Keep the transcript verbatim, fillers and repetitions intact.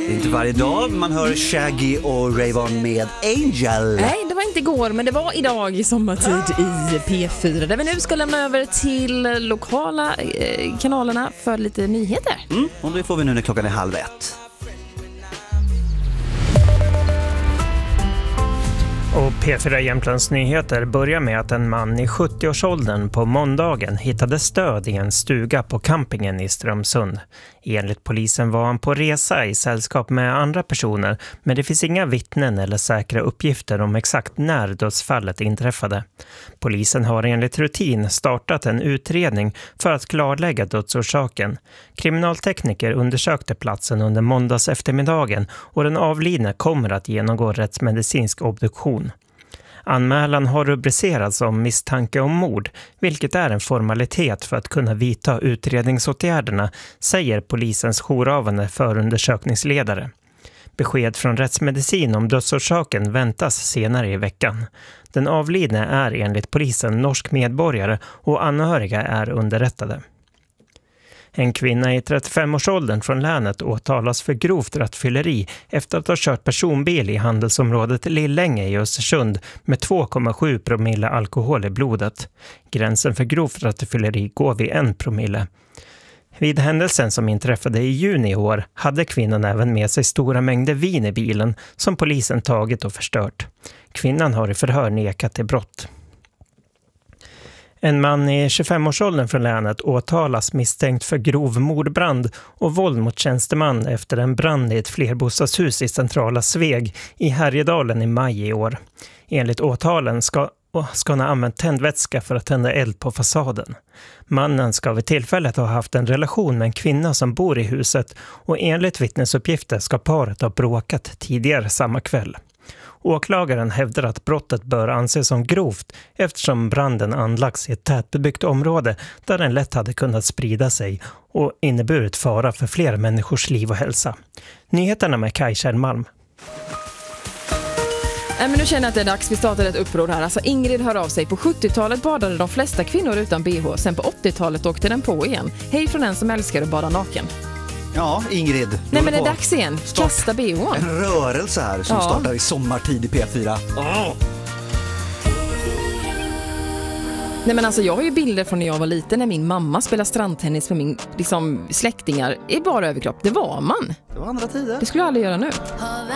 Det är inte varje dag man hör Shaggy och Rayvon med Angel. Nej, det var inte igår, men det var idag i sommartid i P fyra. Där vi nu ska lämna över till lokala eh, kanalerna för lite nyheter. Mm, och det får vi nu när klockan är halv ett. Och P fyra Jämtlands nyheter börjar med att en man i sjuttio-årsåldern på måndagen hittade stöd i en stuga på campingen i Strömsund. Enligt polisen var han på resa i sällskap med andra personer, men det finns inga vittnen eller säkra uppgifter om exakt när dödsfallet inträffade. Polisen har enligt rutin startat en utredning för att klarlägga dödsorsaken. Kriminaltekniker undersökte platsen under måndags eftermiddagen och den avlidne kommer att genomgå rättsmedicinsk obduktion. Anmälan har rubricerats som misstanke om mord, vilket är en formalitet för att kunna vidta utredningsåtgärderna, säger polisens jourhavande förundersökningsledare. Besked från rättsmedicin om dödsorsaken väntas senare i veckan. Den avlidne är enligt polisen norsk medborgare och anhöriga är underrättade. En kvinna i trettiofem-årsåldern från länet åtalas för grovt rattfylleri efter att ha kört personbil i handelsområdet Lillänge i Östersund med två komma sju promille alkohol i blodet. Gränsen för grovt rattfylleri går vid en promille. Vid händelsen som inträffade i juni i år hade kvinnan även med sig stora mängder vin i bilen som polisen tagit och förstört. Kvinnan har i förhör nekat till brott. En man i tjugofem-årsåldern från länet åtalas misstänkt för grov mordbrand och våld mot tjänsteman efter en brand i ett flerbostadshus i centrala Sveg i Härjedalen i maj i år. Enligt åtalen ska, ska han ha använt tändvätska för att tända eld på fasaden. Mannen ska vid tillfället ha haft en relation med en kvinna som bor i huset och enligt vittnesuppgifter ska paret ha bråkat tidigare samma kväll. Åklagaren hävdar att brottet bör anses som grovt eftersom branden anlagts i ett tätbebyggt område där den lätt hade kunnat sprida sig och inneburit fara för flera människors liv och hälsa. Nyheterna med Kaj Kjellmalm. Nej, men nu känner jag att det är dags. Vi startar ett uppror här. Alltså Ingrid hör av sig. På sjuttiotalet badade de flesta kvinnor utan B H. Sen på åttiotalet åkte den på igen. Hej från en som älskar att bada naken. Ja, Ingrid. Nej, men det är dags igen. Start. Kasta B H. En rörelse här som ja. startar i sommartid i P fyra. Oh. Nej, men alltså jag har ju bilder från när jag var liten när min mamma spelade strandtennis med min liksom, släktingar i bara överkropp. Det var man. Det var andra tider. Det skulle jag aldrig göra nu.